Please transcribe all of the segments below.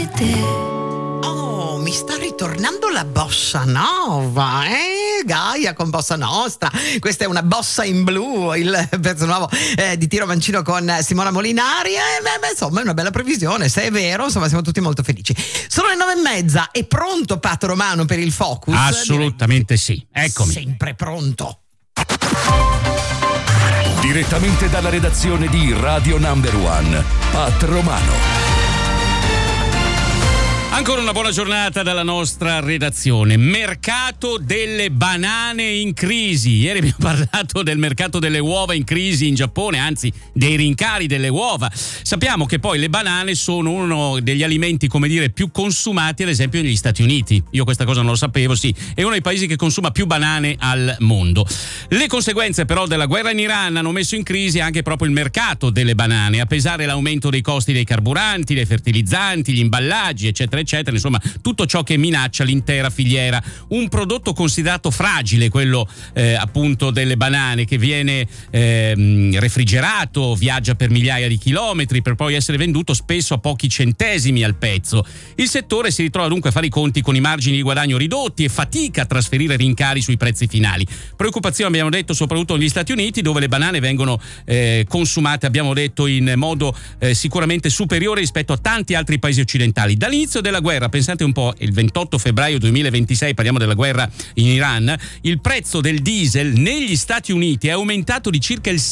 Oh, mi sta ritornando la bossa nova, Gaia con Bossa Nostra. Questa è una bossa in blu, il pezzo nuovo di Tiro Mancino con Simona Molinari. Insomma, è una bella previsione, se è vero, insomma, siamo tutti molto felici. Sono le 9:30, è pronto Pat Romano per il Focus? Assolutamente sì, eccomi. Sempre pronto. Direttamente dalla redazione di Radio Number One, Pat Romano. Ancora una buona giornata dalla nostra redazione. Mercato delle banane in crisi. Ieri abbiamo parlato del mercato delle uova in crisi in Giappone, anzi dei rincari delle uova. Sappiamo che poi le banane sono uno degli alimenti, come dire, più consumati ad esempio negli Stati Uniti. Io questa cosa non lo sapevo, sì. È uno dei paesi che consuma più banane al mondo. Le conseguenze però della guerra in Iran hanno messo in crisi anche proprio il mercato delle banane, a pesare l'aumento dei costi dei carburanti, dei fertilizzanti, gli imballaggi, eccetera eccetera, insomma tutto ciò che minaccia l'intera filiera. Un prodotto considerato fragile, quello appunto delle banane, che viene refrigerato, viaggia per migliaia di chilometri per poi essere venduto spesso a pochi centesimi al pezzo. Il settore si ritrova dunque a fare i conti con i margini di guadagno ridotti e fatica a trasferire rincari sui prezzi finali. Preoccupazione, abbiamo detto, soprattutto negli Stati Uniti, dove le banane vengono consumate, abbiamo detto, in modo sicuramente superiore rispetto a tanti altri paesi occidentali. Dall'inizio della guerra, pensate un po', il 28 febbraio 2026, parliamo della guerra in Iran, il prezzo del diesel negli Stati Uniti è aumentato di circa il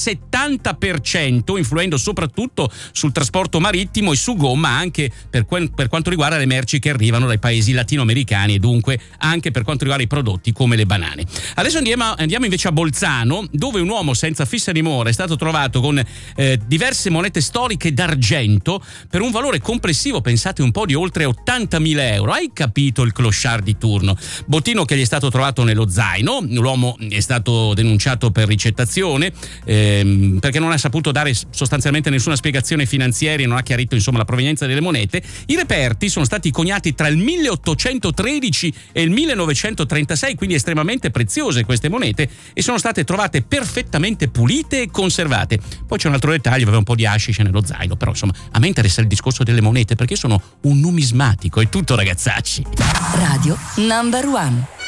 70%, influendo soprattutto sul trasporto marittimo e su gomma, anche per quanto riguarda le merci che arrivano dai paesi latinoamericani e dunque anche per quanto riguarda i prodotti come le banane. Adesso andiamo invece a Bolzano, dove un uomo senza fissa dimora è stato trovato con diverse monete storiche d'argento per un valore complessivo, pensate un po', di oltre 80.000 euro. Hai capito il clochard di turno? Bottino che gli è stato trovato nello zaino. L'uomo è stato denunciato per ricettazione perché non ha saputo dare sostanzialmente nessuna spiegazione finanziaria, non ha chiarito insomma la provenienza delle monete. I reperti sono stati coniati tra il 1813 e il 1936, quindi estremamente preziose queste monete, e sono state trovate perfettamente pulite e conservate. Poi c'è un altro dettaglio, aveva un po' di hashish nello zaino, però insomma a me interessa il discorso delle monete perché sono un numismatico. È tutto, ragazzacci. Radio Number One.